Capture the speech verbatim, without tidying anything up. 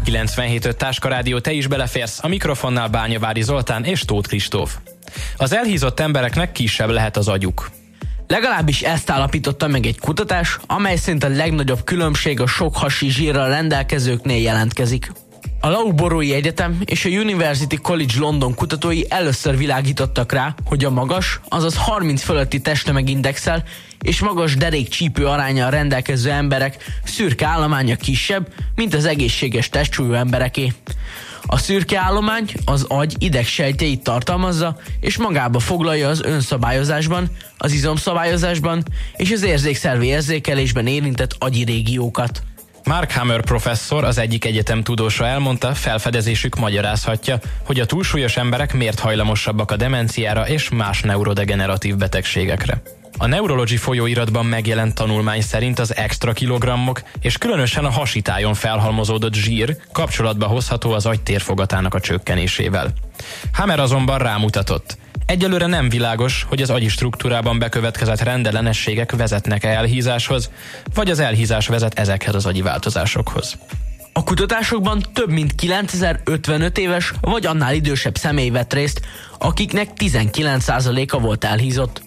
kilencvenhét öt Táska Rádió, te is beleférsz, a mikrofonnál Bányavári Zoltán és Tóth Kristóf. Az elhízott embereknek kisebb lehet az agyuk. Legalábbis ezt állapította meg egy kutatás, amely szerint a legnagyobb különbség a sok hasi zsírral rendelkezőknél jelentkezik. A Loughborough Egyetem és a University College London kutatói először világítottak rá, hogy a magas, azaz harminc fölötti testtömegindexsel és magas derékcsípő aránnyal rendelkező emberek szürke állománya kisebb, mint az egészséges testsúlyú embereké. A szürke állomány az agy idegsejtjeit tartalmazza, és magába foglalja az önszabályozásban, az izomszabályozásban és az érzékszervi érzékelésben érintett agyi régiókat. Mark Hammer professzor, az egyik egyetem tudósa elmondta, felfedezésük magyarázhatja, hogy a túlsúlyos emberek miért hajlamosabbak a demenciára és más neurodegeneratív betegségekre. A Neurology folyóiratban megjelent tanulmány szerint az extra kilogrammok és különösen a hasitájon felhalmozódott zsír kapcsolatba hozható az agy térfogatának a csökkenésével. Hammer azonban rámutatott: egyelőre nem világos, hogy az agyi struktúrában bekövetkezett rendellenességek vezetnek-e elhízáshoz, vagy az elhízás vezet ezekhez az agyi változásokhoz. A kutatásokban több mint kilencezer-ötvenöt éves vagy annál idősebb személy vett részt, akiknek tizenkilenc százaléka volt elhízott.